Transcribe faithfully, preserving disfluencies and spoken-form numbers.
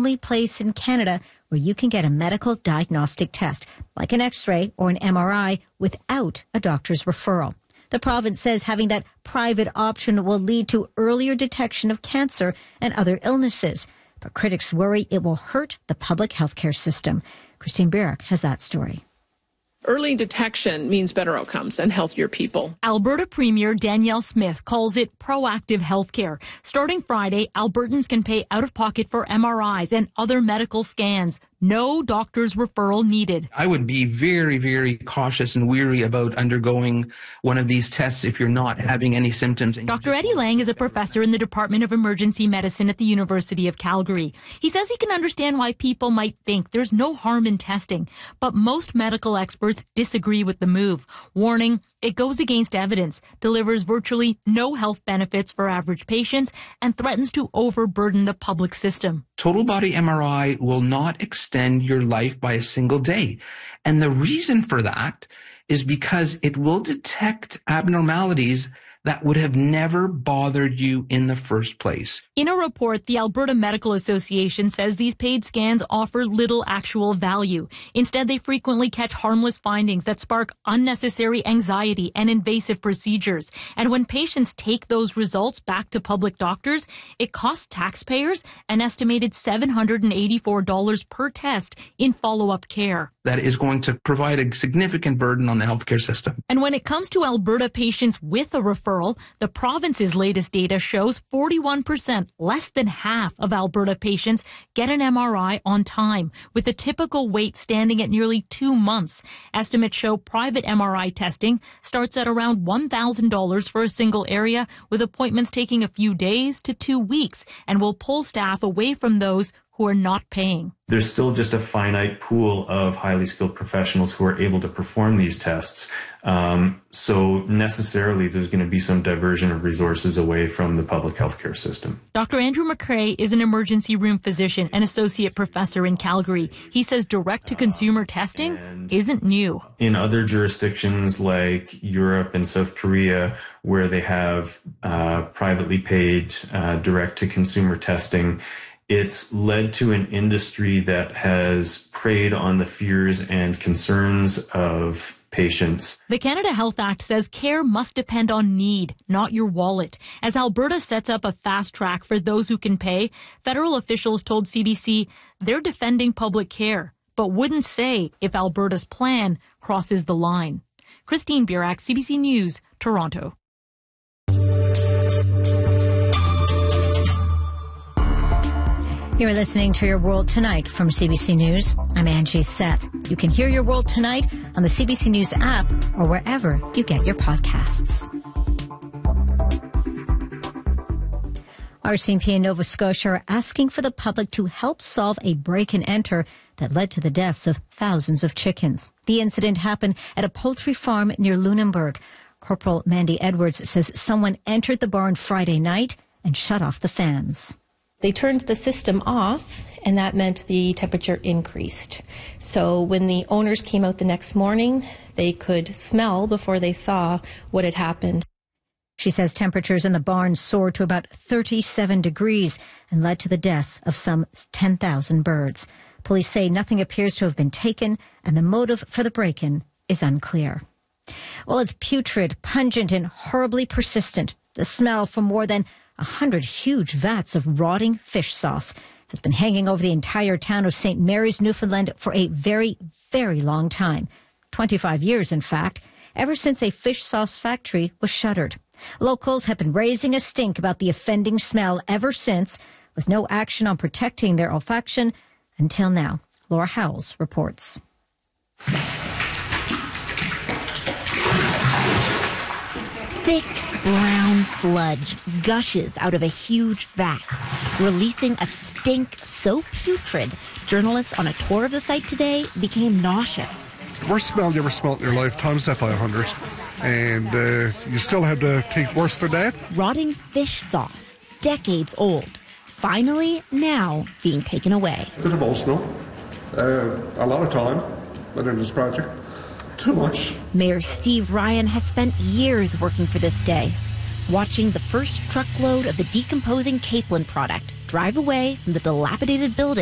only place in Canada where you can get a medical diagnostic test, like an X-ray or an M R I, without a doctor's referral. The province says having that private option will lead to earlier detection of cancer and other illnesses. But critics worry it will hurt the public healthcare system. Christine Birak has that story. Early detection means better outcomes and healthier people. Alberta Premier Danielle Smith calls it proactive healthcare. Starting Friday, Albertans can pay out of pocket for M R Is and other medical scans. No doctor's referral needed. I would be very, very cautious and weary about undergoing one of these tests if you're not having any symptoms. Doctor Eddie Lang is a professor in the Department of Emergency Medicine at the University of Calgary. He says he can understand why people might think there's no harm in testing, but most medical experts disagree with the move, warning it goes against evidence, delivers virtually no health benefits for average patients, and threatens to overburden the public system. Total body M R I will not extend your life by a single day. And the reason for that is because it will detect abnormalities that would have never bothered you in the first place. In a report, the Alberta Medical Association says these paid scans offer little actual value. Instead, they frequently catch harmless findings that spark unnecessary anxiety and invasive procedures. And when patients take those results back to public doctors, it costs taxpayers an estimated seven hundred eighty-four dollars per test in follow-up care. That is going to provide a significant burden on the healthcare system. And when it comes to Alberta patients with a referral, the province's latest data shows forty-one percent, less than half of Alberta patients, get an M R I on time, with the typical wait standing at nearly two months. Estimates show private M R I testing starts at around one thousand dollars for a single area, with appointments taking a few days to two weeks, and will pull staff away from those who are not paying. There's still just a finite pool of highly skilled professionals who are able to perform these tests. Um, so necessarily there's going to be some diversion of resources away from the public healthcare system. Doctor Andrew McCrae is an emergency room physician and associate professor in Calgary. He says direct-to-consumer testing and isn't new. In other jurisdictions like Europe and South Korea, where they have uh, privately paid uh, direct-to-consumer testing, it's led to an industry that has preyed on the fears and concerns of patients. The Canada Health Act says care must depend on need, not your wallet. As Alberta sets up a fast track for those who can pay, federal officials told C B C they're defending public care, but wouldn't say if Alberta's plan crosses the line. Christine Birak, C B C News, Toronto. You're listening to Your World Tonight from C B C News. I'm Angie Seth. You can hear Your World Tonight on the C B C News app or wherever you get your podcasts. R C M P in Nova Scotia are asking for the public to help solve a break-and-enter that led to the deaths of thousands of chickens. The incident happened at a poultry farm near Lunenburg. Corporal Mandy Edwards says someone entered the barn Friday night and shut off the fans. They turned the system off, and that meant the temperature increased. So when the owners came out the next morning, they could smell before they saw what had happened. She says temperatures in the barn soared to about thirty-seven degrees and led to the deaths of some ten thousand birds. Police say nothing appears to have been taken, and the motive for the break-in is unclear. Well, it's putrid, pungent, and horribly persistent. The smell from more than a hundred huge vats of rotting fish sauce has been hanging over the entire town of Saint Mary's, Newfoundland for a very, very long time. twenty-five years, in fact, ever since a fish sauce factory was shuttered. Locals have been raising a stink about the offending smell ever since, with no action on protecting their olfaction until now. Laura Howells reports. Thick brown sludge gushes out of a huge vat, releasing a stink so putrid, journalists on a tour of the site today became nauseous. Worst smell you ever smelled in your life, times that by a hundred. And uh, you still had to take worse than that. Rotting fish sauce, decades old, finally now being taken away. A bit of old smell. Uh, a lot of time went into this project. Too much. Mayor Steve Ryan has spent years working for this day, watching the first truckload of the decomposing capelin product drive away from the dilapidated building